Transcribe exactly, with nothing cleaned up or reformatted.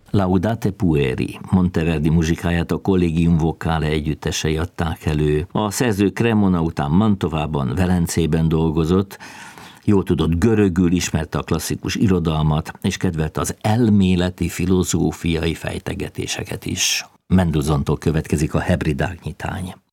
Laudate Pueri, Monteverdi muzsikáját a Collegium Vocale együttesei adták elő. A szerző Cremona után Mantovában, Velencében dolgozott, jól tudott görögül, ismerte a klasszikus irodalmat, és kedvelte az elméleti, filozófiai fejtegetéseket is. Mendelsohntól következik a Hebridák nyitány.